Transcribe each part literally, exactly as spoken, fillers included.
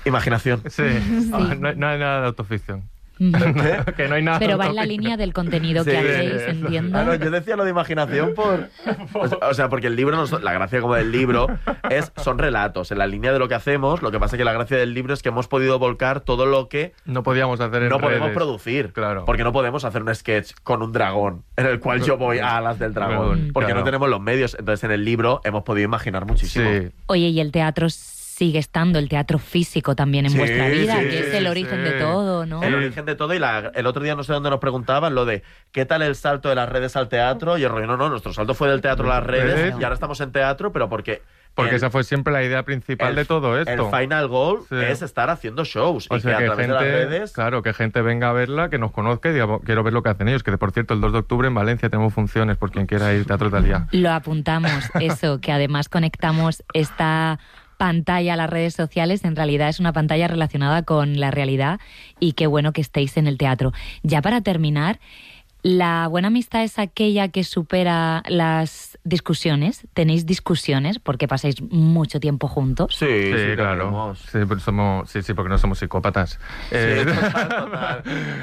Imaginación. Sí, Sí. Ah, no, hay- no hay nada de autoficción. ¿Qué? Que no hay nada Pero de va en la autoficción. línea del contenido que Sí, hacéis, eso. entiendo. Ah, no, yo decía lo de imaginación por... O sea, o sea, porque el libro, no son- la gracia como del libro es son relatos. En la línea de lo que hacemos, lo que pasa es que la gracia del libro es que hemos podido volcar todo lo que No podíamos hacer en no podemos redes. producir. Claro. Porque no podemos hacer un sketch con un dragón en el cual yo voy a alas del dragón. Dragón, Porque claro. no tenemos los medios. Entonces en el libro hemos podido imaginar muchísimo. Sí. Oye, y el teatro sigue estando, el teatro físico también en Sí, vuestra vida, sí, que es el sí. origen de todo, ¿no? El origen de todo, y la- el otro día no sé dónde nos preguntaban lo de ¿qué tal el salto de las redes al teatro? Y el rollo, no, no, nuestro salto fue del teatro a las redes Redes. y ahora estamos en teatro, pero porque... Porque el- esa fue siempre la idea principal el- de todo esto. El final goal Sí. es estar haciendo shows O y sea, que a que través gente, de las redes... claro, que gente venga a verla, que nos conozca y diga, "Bo- quiero ver lo que hacen ellos". Que, por cierto, el dos de octubre en Valencia tenemos funciones, por quien quiera ir, Teatro Talía. Lo apuntamos, eso, que además conectamos esta pantalla a las redes sociales, en realidad es una pantalla relacionada con la realidad, y qué bueno que estéis en el teatro. Ya para terminar, ¿la buena amistad es aquella que supera las discusiones? ¿Tenéis discusiones porque pasáis mucho tiempo juntos? Sí, Sí, sí, claro. tenemos. Sí, pero somos, sí, sí, porque no somos psicópatas. Eh, Sí, total, total.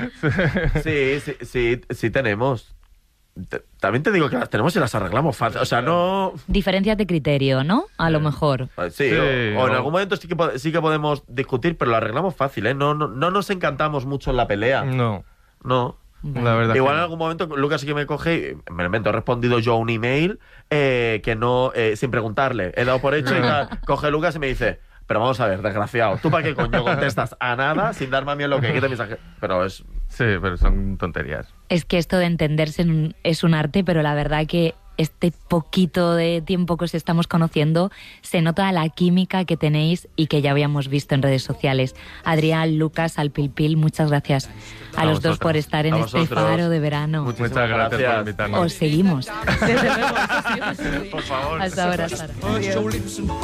Sí, sí, sí, sí tenemos. Te- También te digo que las tenemos y las arreglamos fácil. O sea, no... Diferencias de criterio, ¿no? A lo mejor. Sí, Sí, o, o en o- algún momento sí que, po- sí que podemos discutir, pero lo arreglamos fácil, ¿eh? No, no, no nos encantamos mucho en la pelea. no, No. la verdad. Igual que en no. algún momento Lucas sí que me coge, y me lo invento, he respondido yo a un email eh, que no, eh, sin preguntarle, he dado por hecho y tal. Coge Lucas y me dice, pero vamos a ver, desgraciado, ¿tú para qué coño contestas a nada sin darme a mí lo que quiere mensaje? Pero es... Sí, pero son tonterías. Es que esto de entenderse en- es un arte, pero la verdad que este poquito de tiempo que os estamos conociendo se nota la química que tenéis y que ya habíamos visto en redes sociales. Adrián, Lucas, Alpilpil, muchas gracias a, A los dos vosotros. por estar en A este vosotros. faro de verano. Muchísimas Muchas gracias, gracias. por invitarnos. Os seguimos. Por favor. Hasta ahora, Sara. First your lips and